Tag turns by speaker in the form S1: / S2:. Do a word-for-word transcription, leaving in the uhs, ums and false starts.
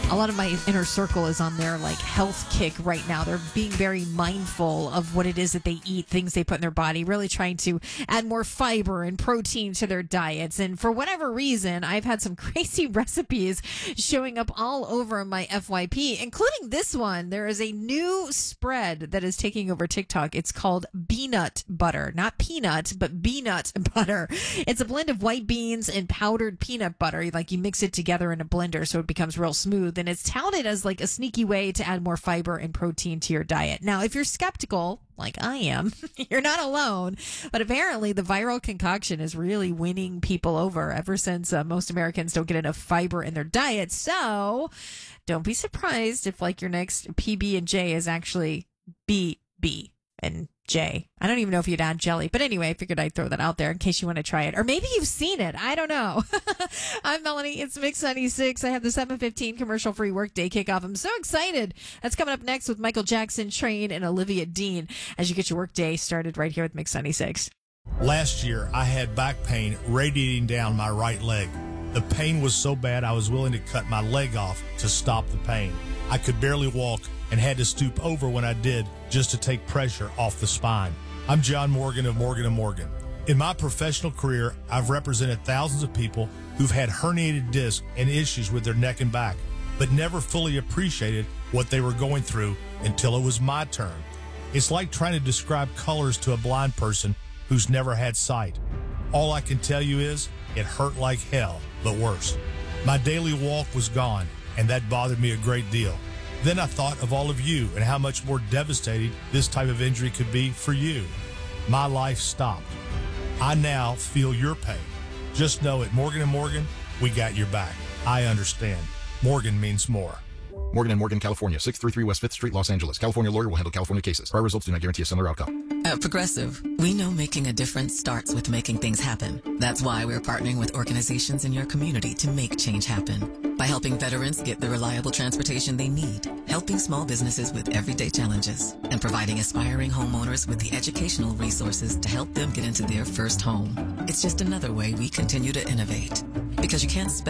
S1: a lot of my inner circle is on their like health kick right now. They're being very mindful of what it is that they eat, things they put in their body, really trying to add more fiber and protein to their diets. And for whatever reason, I've had some crazy recipes showing up all over my F Y P, including this one. There is a new spread that is taking over TikTok. It's called Beanut Butter, not peanut, but Beanut Butter. It's a blend of white beans and powdered peanut butter. Like you mix it together in a blender so it becomes real smooth. And it's touted as like a sneaky way to add more fiber and protein to your diet. Now, if you're skeptical, like I am, you're not alone. But apparently the viral concoction is really winning people over ever since uh, most Americans don't get enough fiber in their diet. So don't be surprised if like your next P B and J is actually B B and J. I don't even know if you'd add jelly. But anyway, I figured I'd throw that out there in case you want to try it. Or maybe you've seen it. I don't know. I'm Melanie. It's Mix ninety-six. I have the seven fifteen commercial-free workday kickoff. I'm so excited. That's coming up next with Michael Jackson, Train, and Olivia Dean as you get your workday started right here with Mix ninety-six.
S2: Last year, I had back pain radiating down my right leg. The pain was so bad I was willing to cut my leg off to stop the pain. I could barely walk and had to stoop over when I did just to take pressure off the spine. I'm John Morgan of Morgan and Morgan. In my professional career, I've represented thousands of people who've had herniated discs and issues with their neck and back, but never fully appreciated what they were going through until it was my turn. It's like trying to describe colors to a blind person who's never had sight. All I can tell you is it hurt like hell, but worse. My daily walk was gone, and that bothered me a great deal. Then I thought of all of you and how much more devastating this type of injury could be for you. My life stopped. I now feel your pain. Just know at Morgan and Morgan, we got your back. I understand. Morgan means more.
S3: Morgan and Morgan, California, six thirty-three West fifth Street, Los Angeles. California lawyer will handle California cases. Prior results do not guarantee a similar outcome.
S4: At Progressive, we know making a difference starts with making things happen. That's why we're partnering with organizations in your community to make change happen. By helping veterans get the reliable transportation they need, helping small businesses with everyday challenges, and providing aspiring homeowners with the educational resources to help them get into their first home. It's just another way we continue to innovate. Because you can't spend